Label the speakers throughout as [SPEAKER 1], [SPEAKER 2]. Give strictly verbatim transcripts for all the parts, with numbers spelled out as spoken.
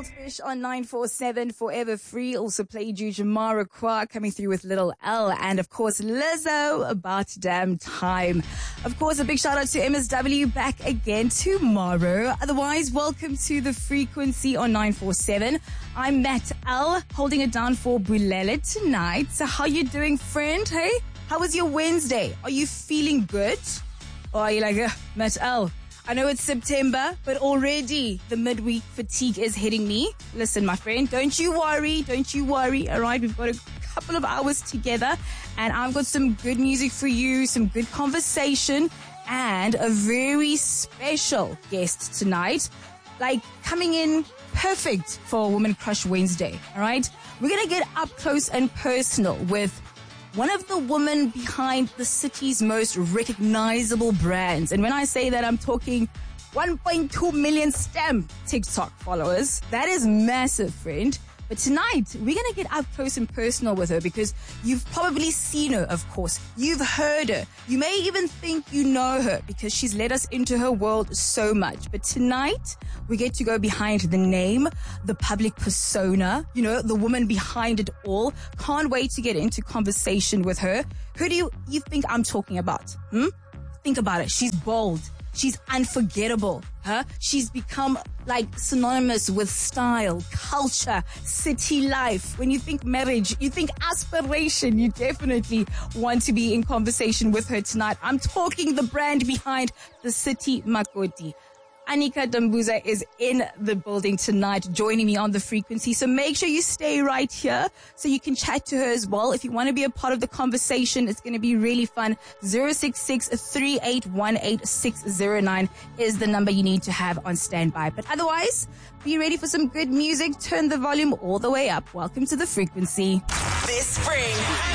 [SPEAKER 1] Goldfish on nine four seven, Forever Free. Also played you Jamiroquai coming through with Little L. And of course, Lizzo, About Damn Time. Of course, a big shout out to M S W back again tomorrow. Otherwise, welcome to The Frequency on nine four seven. I'm Matt L, holding it down for Bulele tonight. So how you doing, friend? Hey, how was your Wednesday? Are you feeling good? Or are you like, uh, Matt L? I know it's September, but already the midweek fatigue is hitting me. Listen, my friend, don't you worry. Don't you worry. All right, we've got a couple of hours together and I've got some good music for you, some good conversation and a very special guest tonight. Like coming in perfect for Woman Crush Wednesday. All right, we're going to get up close and personal with one of the women behind the city's most recognizable brands. And when I say that, I'm talking one point two million stamp TikTok followers. That is massive, friend. But tonight, we're going to get up close and personal with her because you've probably seen her, of course. You've heard her. You may even think you know her because she's let us into her world so much. But tonight, we get to go behind the name, the public persona, you know, the woman behind it all. Can't wait to get into conversation with her. Who do you, you think I'm talking about? Hmm? Think about it. She's bold. She's unforgettable, huh? She's become like synonymous with style, culture, city life. When you think marriage, you think aspiration, you definitely want to be in conversation with her tonight. I'm talking the brand behind the City Makoti. Anika Dambuza is in the building tonight, joining me on The Frequency. So make sure you stay right here so you can chat to her as well. If you want to be a part of the conversation, it's going to be really fun. zero six six, three eight one eight, six zero nine is the number you need to have on standby. But otherwise, be ready for some good music. Turn the volume all the way up. Welcome to The Frequency.
[SPEAKER 2] This spring,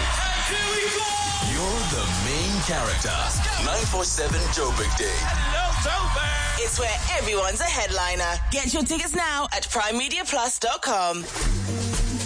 [SPEAKER 2] here we go. You're the main character. nine four seven Joburg Day. Hello, Joburg. It's where everyone's a headliner. Get your tickets now at prime media plus dot com.